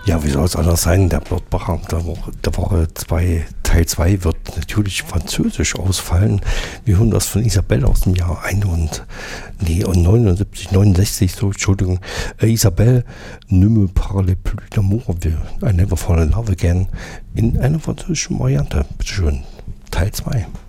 Ja, wie soll es anders sein? Der Blottbacher der Woche 2, Teil 2 wird natürlich französisch ausfallen. Wir hören das von Isabelle aus dem Jahr 69, so, Entschuldigung. Isabelle, ne me parle plus d'amour, I never fall in love again, in einer französischen Variante. Bitte schön, Teil 2.